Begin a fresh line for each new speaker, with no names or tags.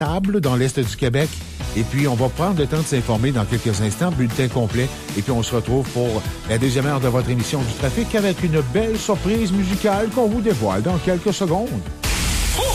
dans l'Est du Québec. Et puis, on va prendre le temps de s'informer dans quelques instants, bulletin complet. Et puis, on se retrouve pour la deuxième heure de votre émission du trafic avec une belle surprise musicale qu'on vous dévoile dans quelques secondes.